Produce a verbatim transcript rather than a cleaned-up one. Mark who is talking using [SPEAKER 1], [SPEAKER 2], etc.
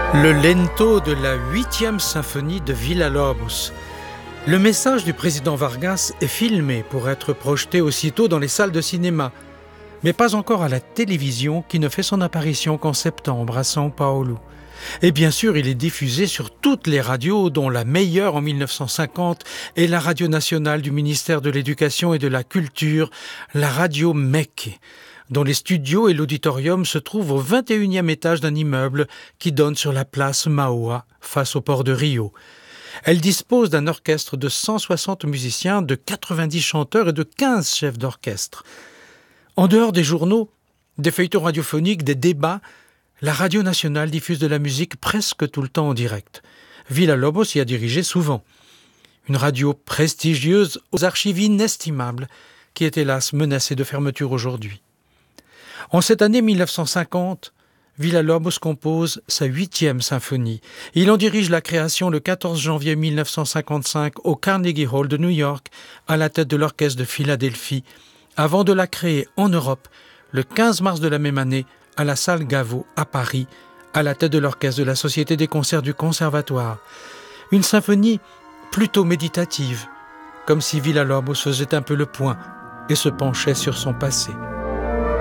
[SPEAKER 1] Le lento de la huitième symphonie de Villa-Lobos. Le message du président Vargas est filmé pour être projeté aussitôt dans les salles de cinéma, mais pas encore à la télévision qui ne fait son apparition qu'en septembre à São Paulo. Et bien sûr, il est diffusé sur toutes les radios, dont la meilleure en mille neuf cent cinquante est la radio nationale du ministère de l'Éducation et de la Culture, la radio M E C, dont les studios et l'auditorium se trouvent au vingt et unième étage d'un immeuble qui donne sur la place Mauá, face au port de Rio. Elle dispose d'un orchestre de cent soixante musiciens, de quatre-vingt-dix chanteurs et de quinze chefs d'orchestre. En dehors des journaux, des feuilletons radiophoniques, des débats, la radio nationale diffuse de la musique presque tout le temps en direct. Villa-Lobos y a dirigé souvent. Une radio prestigieuse aux archives inestimables qui est hélas menacée de fermeture aujourd'hui. En cette année mille neuf cent cinquante, Villa-Lobos compose sa huitième symphonie. Il en dirige la création le quatorze janvier mille neuf cent cinquante-cinq au Carnegie Hall de New York, à la tête de l'orchestre de Philadelphie, avant de la créer en Europe le quinze mars de la même année à la salle Gaveau à Paris, à la tête de l'orchestre de la Société des concerts du Conservatoire. Une symphonie plutôt méditative, comme si Villa-Lobos faisait un peu le point et se penchait sur son passé.